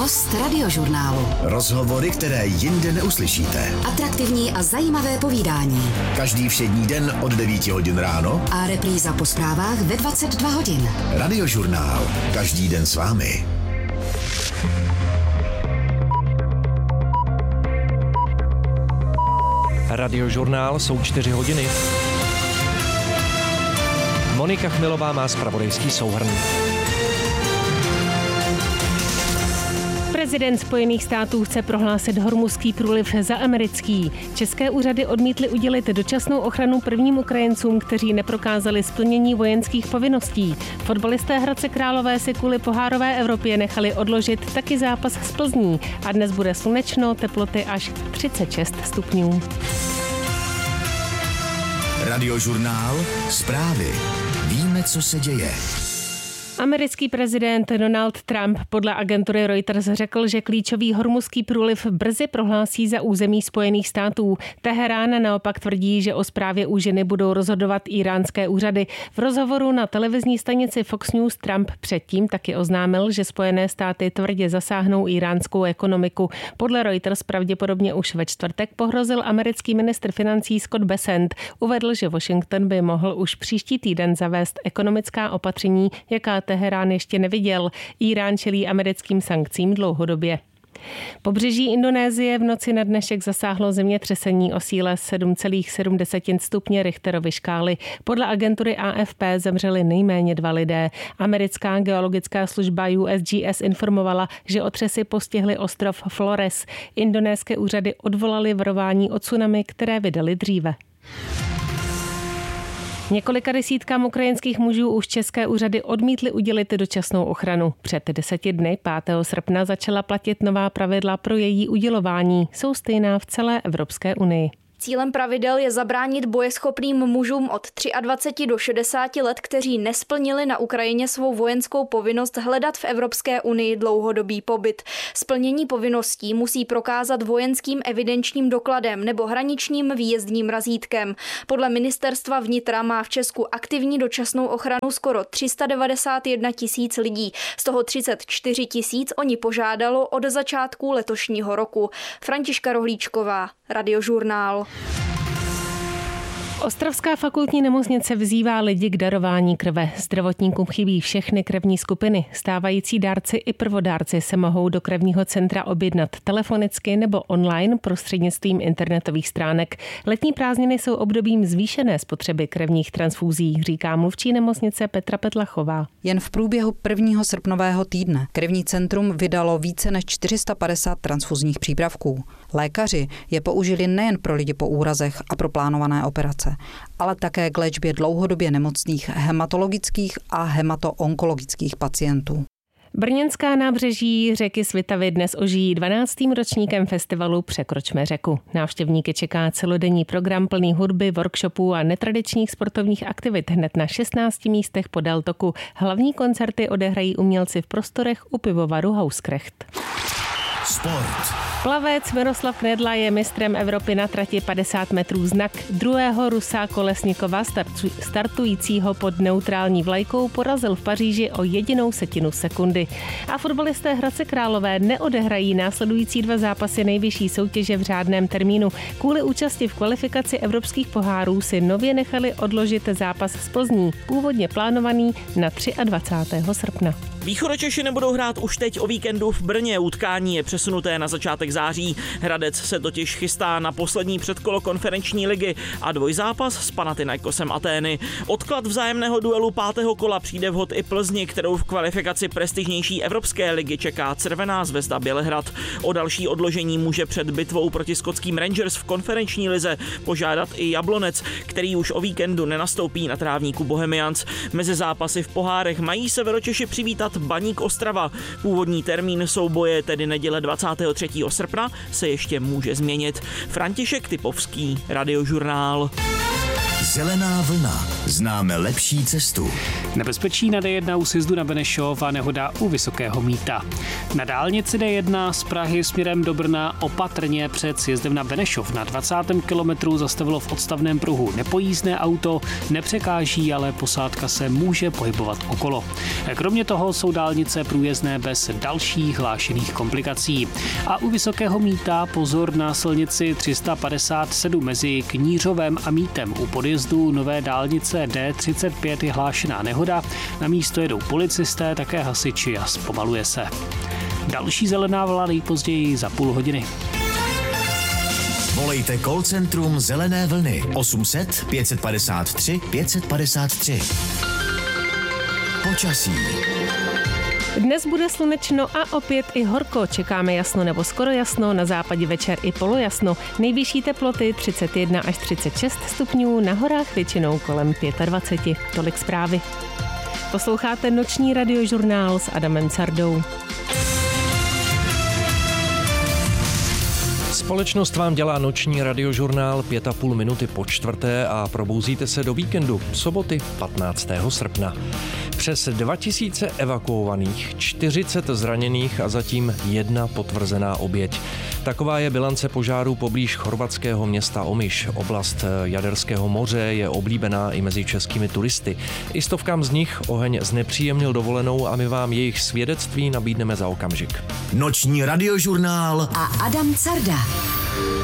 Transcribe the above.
Host Radiožurnálu. Rozhovory, které jinde neuslyšíte. Atraktivní a zajímavé povídání. Každý všední den od 9 hodin ráno. A repríza po zprávách ve 22 hodin. Radiožurnál. Každý den s vámi. Radiožurnál, jsou 4 hodiny. Monika Chmilová má zpravodajský souhrn. Prezident Spojených států chce prohlásit Hormuzský průliv za americký. České úřady odmítly udělit dočasnou ochranu prvním Ukrajincům, kteří neprokázali splnění vojenských povinností. Fotbalisté Hradce Králové si kvůli pohárové Evropě nechali odložit taky zápas z Plzní a dnes bude slunečno, teploty až 36 stupňů. Radiožurnál, zprávy. Víme, co se děje. Americký prezident Donald Trump podle agentury Reuters řekl, že klíčový Hormuzský průliv brzy prohlásí za území Spojených států. Teherán naopak tvrdí, že o zprávě úžiny budou rozhodovat íránské úřady. V rozhovoru na televizní stanici Fox News Trump předtím taky oznámil, že Spojené státy tvrdě zasáhnou íránskou ekonomiku. Podle Reuters pravděpodobně už ve čtvrtek pohrozil americký ministr financí Scott Bessent. Uvedl, že Washington by mohl už příští týden zavést ekonomická opatření, jaká Teherán ještě neviděl. Írán čelí americkým sankcím dlouhodobě. Pobřeží Indonésie v noci na dnešek zasáhlo zemětřesení o síle 7,7 stupně Richterovy škály. Podle agentury AFP zemřeli nejméně 2 lidé. Americká geologická služba USGS informovala, že otřesy postihly ostrov Flores. Indonéské úřady odvolaly varování o tsunami, které vydali dříve. Několika desítkám ukrajinských mužů už české úřady odmítly udělit dočasnou ochranu. Před 10 dny, 5. srpna, začala platit nová pravidla pro její udělování. Jsou stejná v celé Evropské unii. Cílem pravidel je zabránit bojeschopným mužům od 23 do 60 let, kteří nesplnili na Ukrajině svou vojenskou povinnost hledat v Evropské unii dlouhodobý pobyt. Splnění povinností musí prokázat vojenským evidenčním dokladem nebo hraničním výjezdním razítkem. Podle ministerstva vnitra má v Česku aktivní dočasnou ochranu skoro 391 000 lidí. Z toho 34 000 oni požádalo od začátku letošního roku. Františka Rohlíčková, Radiožurnál. Ostravská fakultní nemocnice vyzývá lidi k darování krve. Zdravotníkům chybí všechny krevní skupiny. Stávající dárci i prvodárci se mohou do krevního centra objednat telefonicky nebo online prostřednictvím internetových stránek. Letní prázdniny jsou obdobím zvýšené spotřeby krevních transfúzí, říká mluvčí nemocnice Petra Petlachová. Jen v průběhu 1. srpnového týdne krevní centrum vydalo více než 450 transfuzních přípravků. Lékaři je použili nejen pro lidi po úrazech a pro plánované operace, ale také k léčbě dlouhodobě nemocných hematologických a hematoonkologických pacientů. Brněnská nábřeží řeky Svitavy dnes ožijí 12. ročníkem festivalu Překročme řeku. Návštěvníky čeká celodenní program plný hudby, workshopů a netradičních sportovních aktivit hned na 16 místech podél toku. Hlavní koncerty odehrají umělci v prostorech u pivovaru Hauskrecht. Sport. Plavec Miroslav Knedla je mistrem Evropy na trati 50 metrů znak. Druhého Rusa Kolesnikova, startujícího pod neutrální vlajkou, porazil v Paříži o 0,1 sekundy. A fotbalisté Hradce Králové neodehrají následující 2 zápasy nejvyšší soutěže v řádném termínu. Kvůli účasti v kvalifikaci evropských pohárů si nově nechali odložit zápas z Plzní, původně plánovaný na 23. srpna. Východočeši nebudou hrát už teď o víkendu v Brně. Utkání je přesunuté na začátek září. Hradec se totiž chystá na poslední předkolo konferenční ligy a dvojzápas s Panathinaikosem Atény. Odklad vzájemného duelu 5. kola přijde vhod i Plzni, kterou v kvalifikaci prestižnější evropské ligy čeká Červená Zvezda Bělehrad. O další odložení může před bitvou proti skotským Rangers v konferenční lize požádat i Jablonec, který už o víkendu nenastoupí na trávníku Bohemians. Mezi zápasy v pohárech mají Severočeši přivítat Baník Ostrava. Původní termín souboje, tedy neděle 23. srpna, se ještě může změnit. František Typovský, Radiožurnál. Zelená vlna. Známe lepší cestu. Nebezpečí na D1 u sjezdu na Benešov a nehoda u Vysokého Mýta. Na dálnici D1 z Prahy směrem do Brna opatrně před sjezdem na Benešov na 20. kilometru zastavilo v odstavném pruhu nepojízdné auto, nepřekáží, ale posádka se může pohybovat okolo. Kromě toho jsou dálnice průjezdné bez dalších hlášených komplikací. A u Vysokého Mýta pozor na silnici 357 mezi Knířovem a Mítem. U podjezdu nové dálnice D35 je hlášená nehoda. Na místo jedou policisté, také hasiči a zpomaluje se. Další zelená vlna nejpozději za půl hodiny. Volejte call centrum Zelené vlny 800 553 553. Počasí. Dnes bude slunečno a opět i horko. Čekáme jasno nebo skoro jasno, na západě večer i polojasno. Nejvyšší teploty 31 až 36 stupňů, na horách většinou kolem 25. Tolik zprávy. Posloucháte noční radiožurnál s Adamem Cardou. Společnost vám dělá noční radiožurnál 5,5 minuty po čtvrté a probouzíte se do víkendu soboty 15. srpna. Přes 2000 evakuovaných, 40 zraněných a zatím 1 potvrzená oběť. Taková je bilance požárů poblíž chorvatského města Omiš. Oblast Jaderského moře je oblíbená i mezi českými turisty. I stovkám z nich oheň znepříjemnil dovolenou a my vám jejich svědectví nabídneme za okamžik. Noční radiožurnál a Adam Carda.